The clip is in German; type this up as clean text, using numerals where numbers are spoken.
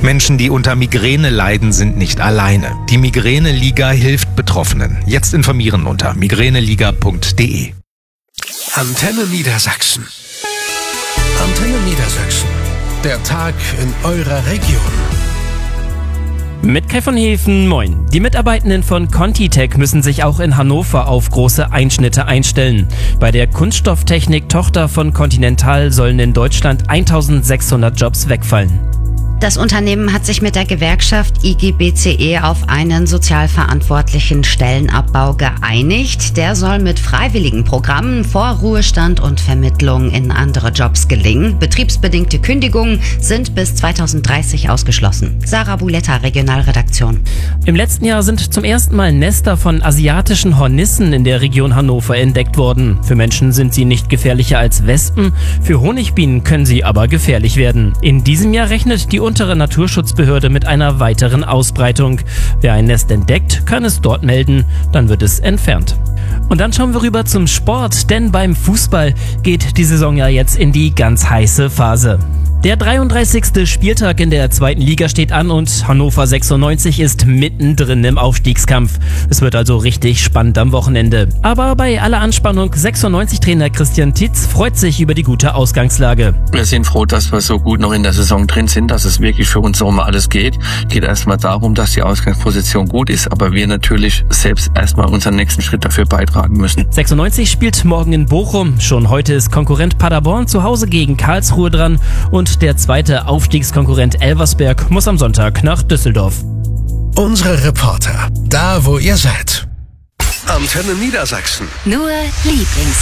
Menschen, die unter Migräne leiden, sind nicht alleine. Die Migräne-Liga hilft Betroffenen. Jetzt informieren unter migräneliga.de. Antenne Niedersachsen. Antenne Niedersachsen. Der Tag in eurer Region. Mit Kai von Hefen, moin. Die Mitarbeitenden von ContiTech müssen sich auch in Hannover auf große Einschnitte einstellen. Bei der Kunststofftechnik-Tochter von Continental sollen in Deutschland 1600 Jobs wegfallen. Das Unternehmen hat sich mit der Gewerkschaft IG-BCE auf einen sozial verantwortlichen Stellenabbau geeinigt. Der soll mit freiwilligen Programmen vor Ruhestand und Vermittlung in andere Jobs gelingen. Betriebsbedingte Kündigungen sind bis 2030 ausgeschlossen. Sarah Buletta, Regionalredaktion. Im letzten Jahr sind zum ersten Mal Nester von asiatischen Hornissen in der Region Hannover entdeckt worden. Für Menschen sind sie nicht gefährlicher als Wespen, für Honigbienen können sie aber gefährlich werden. In diesem Jahr rechnet die untere Naturschutzbehörde mit einer weiteren Ausbreitung. Wer ein Nest entdeckt, kann es dort melden, dann wird es entfernt. Und dann schauen wir rüber zum Sport, denn beim Fußball geht die Saison ja jetzt in die ganz heiße Phase. Der 33. Spieltag in der zweiten Liga steht an und Hannover 96 ist mittendrin im Aufstiegskampf. Es wird also richtig spannend am Wochenende. Aber bei aller Anspannung, 96-Trainer Christian Titz freut sich über die gute Ausgangslage. Wir sind froh, dass wir so gut noch in der Saison drin sind, dass es wirklich für uns um alles geht. Geht erstmal darum, dass die Ausgangsposition gut ist, aber wir natürlich selbst erstmal unseren nächsten Schritt dafür beitragen müssen. 96 spielt morgen in Bochum. Schon heute ist Konkurrent Paderborn zu Hause gegen Karlsruhe dran und der zweite Aufstiegskonkurrent Elversberg muss am Sonntag nach Düsseldorf. Unsere Reporter, da wo ihr seid. Antenne Niedersachsen. Nur Lieblings.